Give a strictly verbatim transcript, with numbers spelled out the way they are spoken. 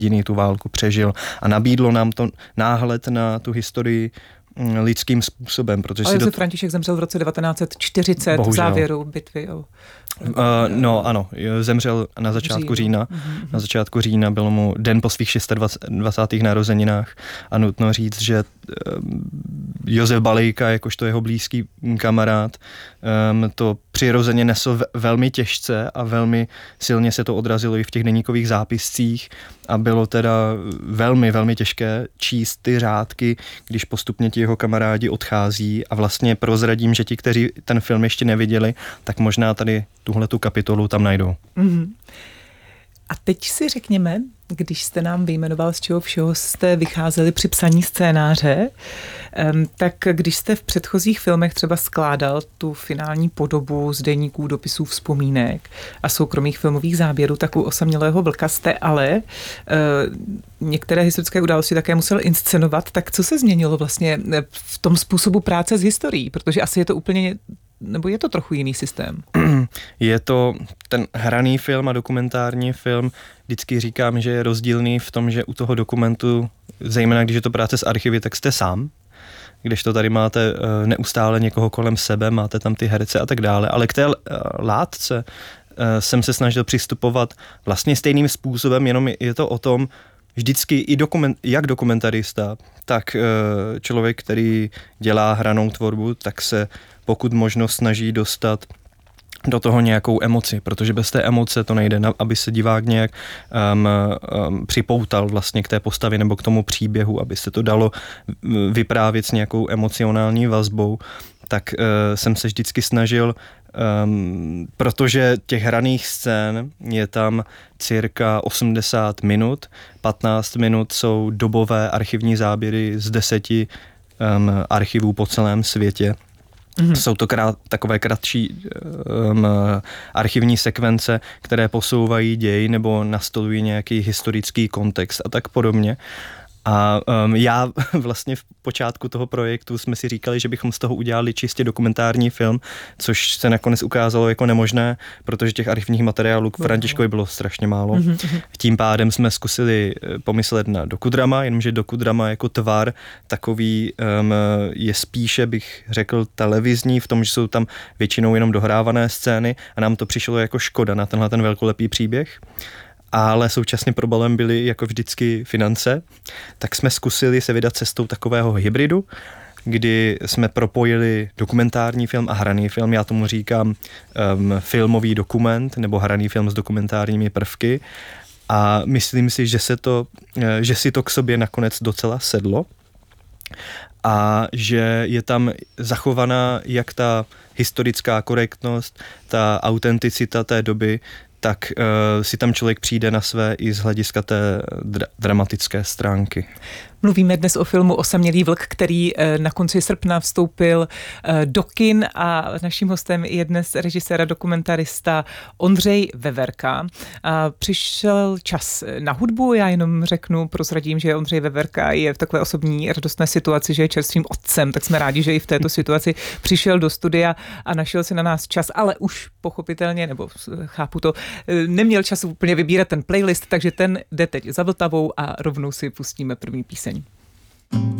jediný tu válku přežil a nabídlo nám to náhled na tu historii lidským způsobem. Protože Ale si Josef do... František zemřel v roce devatenáct set čtyřicet v závěru bitvy. O... Uh, no ano, zemřel na začátku října. Mm-hmm. Na začátku října byl mu den po svých dvacátých šestých narozeninách a nutno říct, že uh, Josef Balejka, jakožto jeho blízký kamarád, um, to přirozeně nesl v- velmi těžce a velmi silně se to odrazilo i v těch deníkových zápiscích a bylo teda velmi, velmi těžké číst ty řádky, když postupně ti jeho kamarádi odchází a vlastně prozradím, že ti, kteří ten film ještě neviděli, tak možná tady tuhletu kapitolu tam najdou. Mm-hmm. A teď si řekněme, když jste nám vyjmenoval, z čeho všeho jste vycházeli při psaní scénáře, tak když jste v předchozích filmech třeba skládal tu finální podobu z deníků, dopisů, vzpomínek a soukromých filmových záběrů, tak u Osamělého vlka jste ale e, některé historické události také musel inscenovat. Tak co se změnilo vlastně v tom způsobu práce s historií? Protože asi je to úplně... Nebo je to trochu jiný systém? Je to ten hraný film a dokumentární film. Vždycky říkám, že je rozdílný v tom, že u toho dokumentu, zejména když je to práce s archivy, tak jste sám. Když to tady máte neustále někoho kolem sebe, máte tam ty herce a tak dále. Ale k té látce jsem se snažil přistupovat vlastně stejným způsobem, jenom je to o tom, vždycky i dokument, jak dokumentarista, tak člověk, který dělá hranou tvorbu, tak se pokud možno snaží dostat do toho nějakou emoci, protože bez té emoce to nejde, aby se divák nějak um, um, připoutal vlastně k té postavě nebo k tomu příběhu, aby se to dalo vyprávět s nějakou emocionální vazbou, tak uh, jsem se vždycky snažil, um, protože těch hraných scén je tam cirka osmdesát minut, patnáct minut jsou dobové archivní záběry z deseti um, archivů po celém světě. Mm-hmm. Jsou to krát, takové kratší um, archivní sekvence, které posouvají děj nebo nastolují nějaký historický kontext a tak podobně. A um, já vlastně v počátku toho projektu jsme si říkali, že bychom z toho udělali čistě dokumentární film, což se nakonec ukázalo jako nemožné, protože těch archivních materiálů k Františkovi bylo strašně málo. Mm-hmm. Tím pádem jsme zkusili pomyslet na dokudrama, jenomže dokudrama jako tvar takový um, je spíše, bych řekl, televizní v tom, že jsou tam většinou jenom dohrávané scény a nám to přišlo jako škoda na tenhle ten velkolepý příběh. Ale současně problémem byly jako vždycky finance, tak jsme zkusili se vydat cestou takového hybridu, kdy jsme propojili dokumentární film a hraný film. Já tomu říkám um, filmový dokument nebo hraný film s dokumentárními prvky a myslím si, že, se to, že si to k sobě nakonec docela sedlo a že je tam zachovaná jak ta historická korektnost, ta autenticita té doby, tak uh, si tam člověk přijde na své i z hlediska té dra- dramatické stránky. Mluvíme dnes o filmu Osamělý vlk, který na konci srpna vstoupil do kin a naším hostem je dnes režisér a dokumentarista Ondřej Veverka. A přišel čas na hudbu, já jenom řeknu, prozradím, že Ondřej Veverka je v takové osobní radostné situaci, že je čerstvým otcem, tak jsme rádi, že i v této situaci přišel do studia a našel si na nás čas, ale už pochopitelně, nebo chápu to, neměl čas úplně vybírat ten playlist, takže ten jde teď za Vltavou a rovnou si pustíme první píseň.